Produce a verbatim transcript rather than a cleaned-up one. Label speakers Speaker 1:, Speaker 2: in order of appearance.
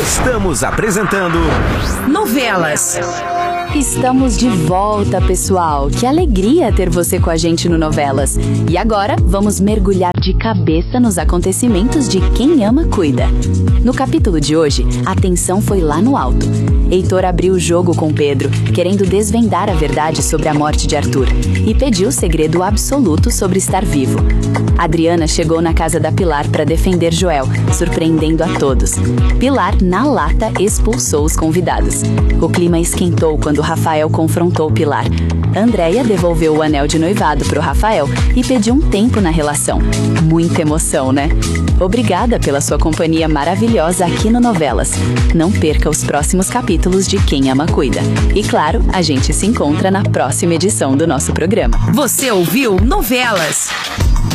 Speaker 1: Estamos apresentando
Speaker 2: Novelas.
Speaker 3: Estamos de volta, pessoal. Que alegria ter você com a gente no Novelas. E agora, vamos mergulhar de cabeça nos acontecimentos de Quem Ama Cuida. No capítulo de hoje, a tensão foi lá no alto. Heitor abriu o jogo com Pedro, querendo desvendar a verdade sobre a morte de Arthur, e pediu o segredo absoluto sobre estar vivo. Adriana chegou na casa da Pilar para defender Joel, surpreendendo a todos. Pilar, na lata, expulsou os convidados. O clima esquentou quando Rafael confrontou Pilar. Andréia devolveu o anel de noivado pro Rafael e pediu um tempo na relação. Muita emoção, né? Obrigada pela sua companhia maravilhosa aqui no Novelas. Não perca os próximos capítulos de Quem Ama Cuida. E claro, a gente se encontra na próxima edição do nosso programa.
Speaker 2: Você ouviu Novelas.